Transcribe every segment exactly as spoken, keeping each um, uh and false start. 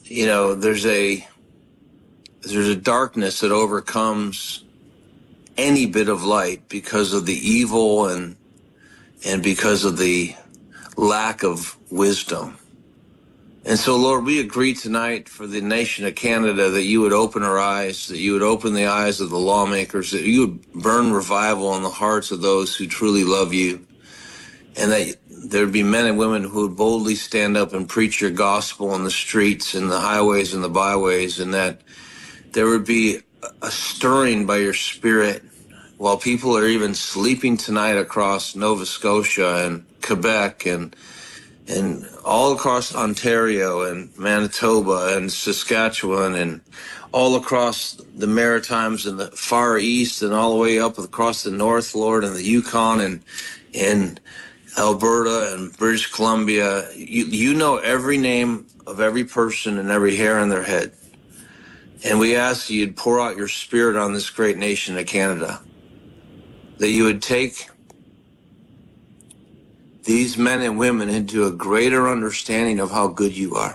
you know, there's a there's a darkness that overcomes any bit of light because of the evil and and because of the lack of wisdom. And so, Lord, we agree tonight for the nation of Canada that you would open our eyes, that you would open the eyes of the lawmakers, that you would burn revival in the hearts of those who truly love you, and that there would be men and women who would boldly stand up and preach your gospel in the streets and the highways and the byways, and that there would be a stirring by your Spirit while people are even sleeping tonight across Nova Scotia and Quebec and and all across Ontario and Manitoba and Saskatchewan and all across the Maritimes and the Far East and all the way up across the North, Lord, and the Yukon and and Alberta and British Columbia. You, you know every name of every person and every hair on their head. And we ask that you'd pour out your Spirit on this great nation of Canada, that you would take these men and women into a greater understanding of how good you are.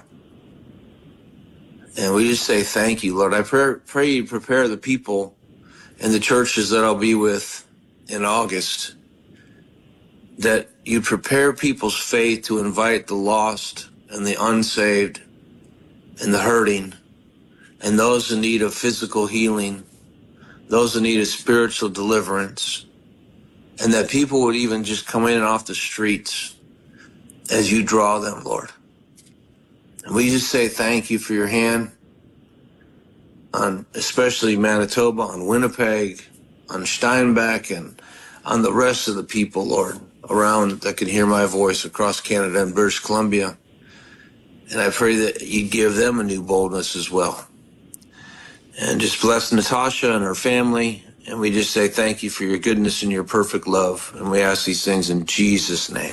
And we just say thank you, Lord. I pray, pray you prepare the people and the churches that I'll be with in August, that you prepare people's faith to invite the lost and the unsaved and the hurting and those in need of physical healing, those in need of spiritual deliverance, and that people would even just come in and off the streets as you draw them, Lord. And we just say thank you for your hand on especially Manitoba, on Winnipeg, on Steinbach, and on the rest of the people, Lord, around that can hear my voice across Canada and British Columbia. And I pray that you give them a new boldness as well. And just bless Natasha and her family. And we just say thank you for your goodness and your perfect love. And we ask these things in Jesus' name.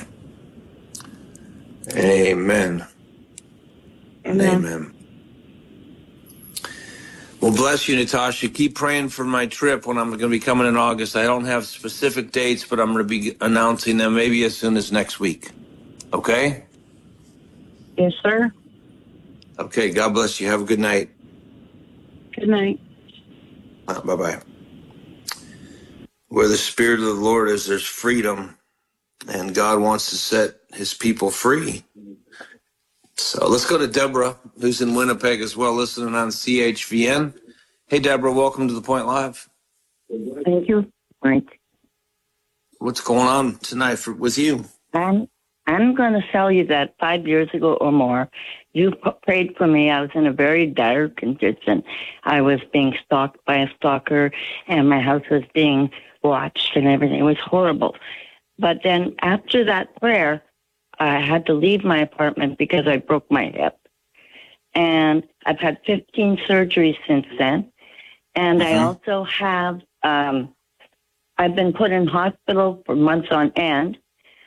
Amen. Amen. Amen. Well, bless you, Natasha. Keep praying for my trip when I'm going to be coming in August. I don't have specific dates, but I'm going to be announcing them maybe as soon as next week. Okay? Yes, sir. Okay. God bless you. Have a good night. Good night. Uh, bye-bye. Where the Spirit of the Lord is, there's freedom, and God wants to set his people free. So let's go to Deborah, who's in Winnipeg as well, listening on C H V N. Hey, Deborah, welcome to The Point Live. Thank you, Mike. What's going on tonight for, with you? I'm, I'm going to tell you that five years ago or more, you p- prayed for me. I was in a very dire condition. I was being stalked by a stalker, and my house was being watched and everything. It was horrible. But then after that prayer, I had to leave my apartment because I broke my hip. And I've had fifteen surgeries since then. And mm-hmm. I also have, um, I've been put in hospital for months on end.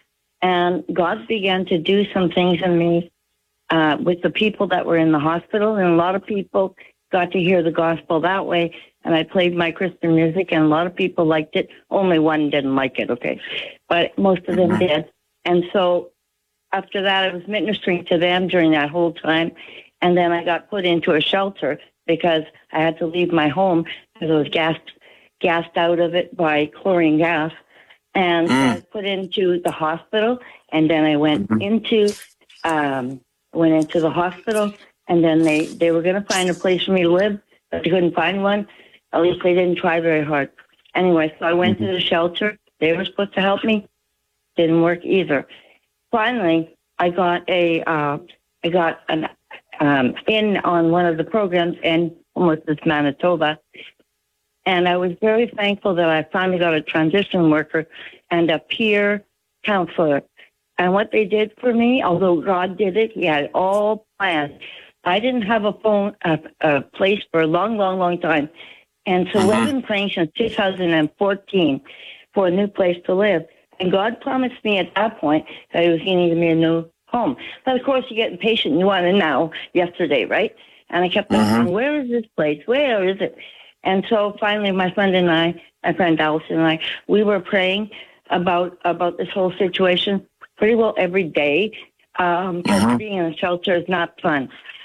And God began to do some things in me uh, with the people that were in the hospital. And a lot of people got to hear the gospel that way. And I played my Christian music, and a lot of people liked it. Only one didn't like it, okay? But most of them mm-hmm. did. And so after that, I was ministering to them during that whole time. And then I got put into a shelter because I had to leave my home because I was gassed, gassed out of it by chlorine gas. And mm. I was put into the hospital, and then I went mm-hmm. into um, went into the hospital, and then they, they were going to find a place for me to live, but they couldn't find one. At least they didn't try very hard. Anyway, so I went mm-hmm. to the shelter. They were supposed to help me. Didn't work either. Finally, I got a uh, I got an um, in on one of the programs in Homelessness Manitoba. And I was very thankful that I finally got a transition worker and a peer counselor. And what they did for me, although God did it, he had it all planned. I didn't have a phone, a, a place for a long, long, long time. And so uh-huh. I've been praying since two thousand fourteen for a new place to live. And God promised me at that point that he was going to give me a new home. But of course, you get impatient. You want it now, yesterday, right? And I kept uh-huh. asking, where is this place? Where is it? And so finally, my friend and I, my friend Allison and I, we were praying about about this whole situation pretty well every day. Um, because uh-huh. being in a shelter is not fun.